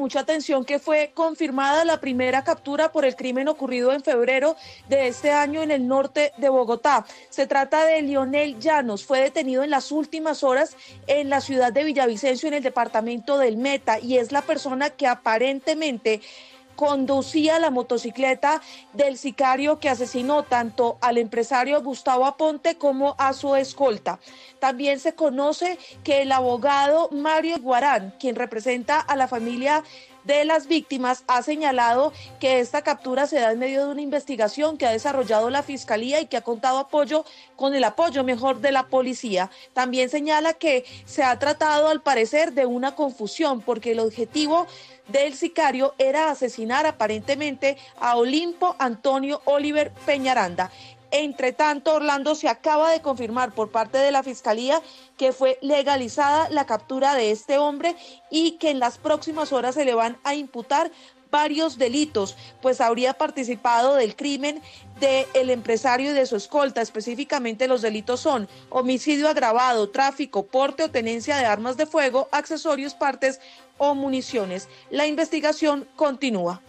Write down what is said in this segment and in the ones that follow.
mucha atención que fue confirmada la primera captura por el crimen ocurrido en febrero de este año en el norte de Bogotá. Se trata de Lionel Llanos, fue detenido en las últimas horas en la ciudad de Villavicencio, en el departamento del Meta, y es la persona que aparentemente conducía la motocicleta del sicario que asesinó tanto al empresario Gustavo Aponte como a su escolta. También se conoce que el abogado Mario Guarán, quien representa a la familia de las víctimas, ha señalado que esta captura se da en medio de una investigación que ha desarrollado la Fiscalía y que ha contado con el apoyo de la policía. También señala que se ha tratado, al parecer, de una confusión, porque el objetivo del sicario era asesinar aparentemente a Olimpo Antonio Oliver Peñaranda. Entre tanto, Orlando, se acaba de confirmar por parte de la Fiscalía que fue legalizada la captura de este hombre y que en las próximas horas se le van a imputar varios delitos, pues habría participado del crimen del empresario y de su escolta. Específicamente, los delitos son homicidio agravado, tráfico, porte o tenencia de armas de fuego, accesorios, partes o municiones. La investigación continúa.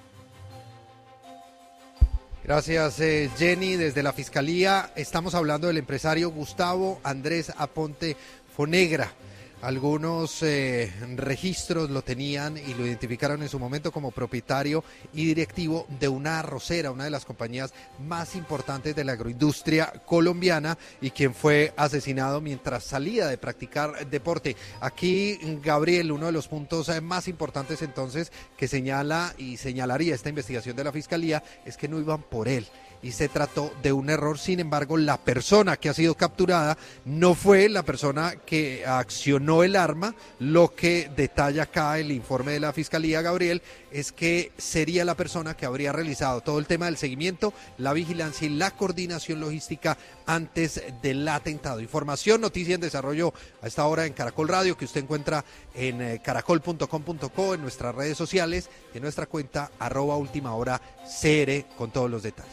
Gracias, Jenny. Desde la Fiscalía estamos hablando del empresario Gustavo Andrés Aponte Fonegra. Algunos registros lo tenían y lo identificaron en su momento como propietario y directivo de una arrocera, una de las compañías más importantes de la agroindustria colombiana, y quien fue asesinado mientras salía de practicar deporte. Aquí, Gabriel, uno de los puntos más importantes entonces que señala y señalaría esta investigación de la Fiscalía es que no iban por él y se trató de un error. Sin embargo, la persona que ha sido capturada no fue la persona que accionó el arma. Lo que detalla acá el informe de la Fiscalía, Gabriel, es que sería la persona que habría realizado todo el tema del seguimiento, la vigilancia y la coordinación logística antes del atentado. Información, noticia en desarrollo a esta hora en Caracol Radio, que usted encuentra en caracol.com.co, en nuestras redes sociales y en nuestra cuenta @ultimahoracr con todos los detalles.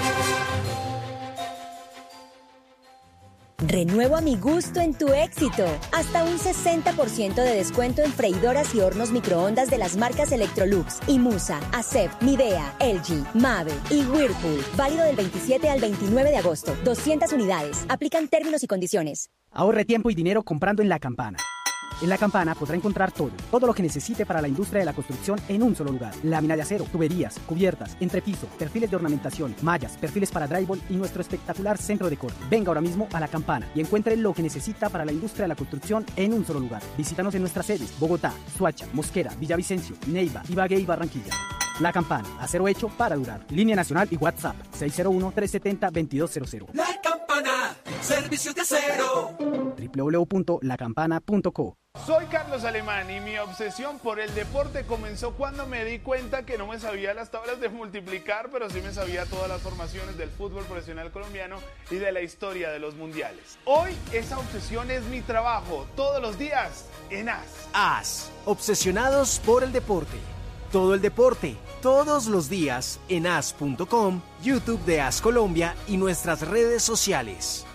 Renuevo a mi gusto en tu éxito. Hasta un 60% de descuento en freidoras y hornos microondas de las marcas Electrolux, Imusa, Acep, Midea, LG, Mave y Whirlpool. Válido del 27 al 29 de agosto. 200 unidades. Aplican términos y condiciones. Ahorre tiempo y dinero comprando en La Campana. En La Campana podrá encontrar todo lo que necesite para la industria de la construcción en un solo lugar. Lámina de acero, tuberías, cubiertas, entrepiso, perfiles de ornamentación, mallas, perfiles para drywall y nuestro espectacular centro de corte. Venga ahora mismo a La Campana y encuentre lo que necesita para la industria de la construcción en un solo lugar. Visítanos en nuestras sedes: Bogotá, Soacha, Mosquera, Villavicencio, Neiva, Ibagué y Barranquilla. La Campana, acero hecho para durar. Línea nacional y WhatsApp 601-370-2200. La Campana, servicios de acero. www.lacampana.co. Soy Carlos Alemán y mi obsesión por el deporte comenzó cuando me di cuenta que no me sabía las tablas de multiplicar, pero sí me sabía todas las formaciones del fútbol profesional colombiano y de la historia de los mundiales. Hoy esa obsesión es mi trabajo, todos los días en AS. AS, obsesionados por el deporte. Todo el deporte, todos los días en as.com, YouTube de AS Colombia y nuestras redes sociales.